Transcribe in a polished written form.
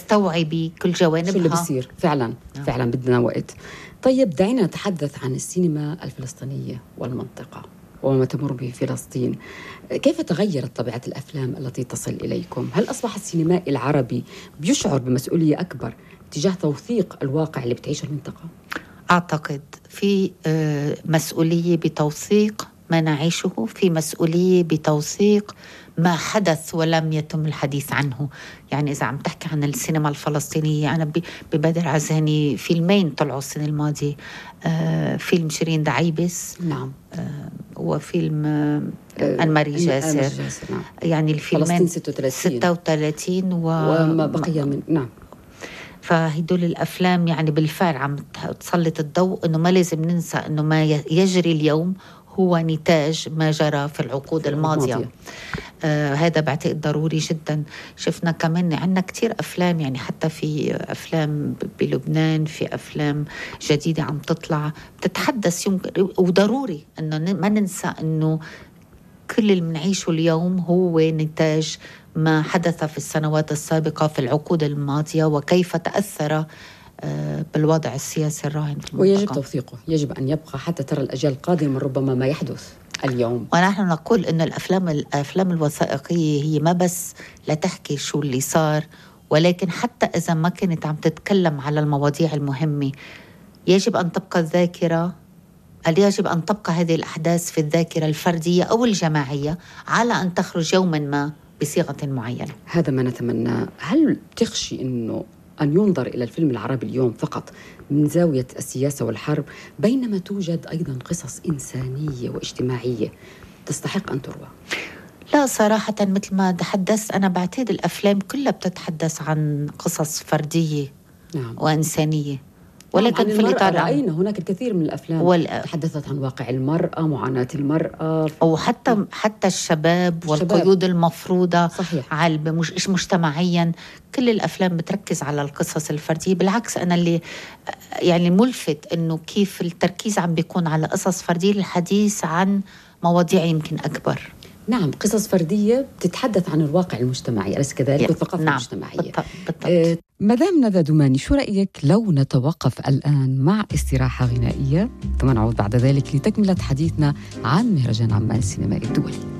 تستوعبي كل جوانبها. شو اللي بيصير فعلا. فعلا بدنا وقت. طيب دعينا نتحدث عن السينما الفلسطينية والمنطقة وما تمر به فلسطين. كيف تغيرت طبيعة الأفلام التي تصل إليكم؟ هل أصبح السينمائي العربي بيشعر بمسؤولية أكبر تجاه توثيق الواقع اللي بتعيشه المنطقة؟ أعتقد في مسؤولية بتوثيق ما نعيشه، في مسؤولية بتوثيق ما حدث ولم يتم الحديث عنه. يعني إذا عم تحكي عن السينما الفلسطينية، أنا ببادر عزاني فيلمين طلعوا السنة الماضية، فيلم شيرين دعيبس، نعم، وفيلم أنماري جاسر. نعم. يعني الفيلمين 36 وما بقي من نعم. فهدول الأفلام يعني بالفعل عم تسلط الضوء أنه ما لازم ننسى أنه ما يجري اليوم هو نتاج ما جرى في العقود الماضية. هذا بعتقد ضروري جدا. شفنا كمان عنا كتير أفلام، يعني حتى في أفلام بلبنان، في أفلام جديدة عم تطلع بتتحدث يمكن، وضروري أنه ما ننسى أنه كل اللي بنعيشه اليوم هو نتاج ما حدث في السنوات السابقة في العقود الماضية، وكيف تأثر بالوضع السياسي الراهن في المنطقة. ويجب توثيقه، يجب أن يبقى حتى ترى الأجيال القادمة ربما ما يحدث اليوم. ونحن نقول أن الأفلام الوثائقية هي ما بس لتحكي شو اللي صار، ولكن حتى إذا ما كانت عم تتكلم على المواضيع المهمة يجب أن تبقى الذاكرة، يجب أن تبقى هذه الأحداث في الذاكرة الفردية أو الجماعية على أن تخرج يوما ما بصيغة معينة. هذا ما نتمنى. هل تخشي أن ينظر إلى الفيلم العربي اليوم فقط من زاوية السياسة والحرب، بينما توجد أيضا قصص إنسانية واجتماعية تستحق أن تروى؟ لا صراحة، مثل ما تحدثت أنا بعتقد الأفلام كلها بتتحدث عن قصص فردية نعم. وإنسانية، ولكن في الإطار رأينا هناك الكثير من الأفلام تحدثت عن واقع المرأة، معاناة المرأة، أو حتى الشباب والقيود المفروضة. صحيح. على مش مجتمعيا. كل الأفلام بتركز على القصص الفردية. بالعكس أنا اللي يعني ملفت إنه كيف التركيز عم بيكون على قصص فردية للحديث عن مواضيع يمكن أكبر. نعم، قصص فردية بتتحدث عن الواقع المجتمعي، أليس كذلك؟ والثقافة المجتمعية. بالضبط. مدام ندى دوماني، شو رأيك لو نتوقف الآن مع استراحة غنائية ثم نعود بعد ذلك لتكملة حديثنا عن مهرجان عمان السينمائي الدولي؟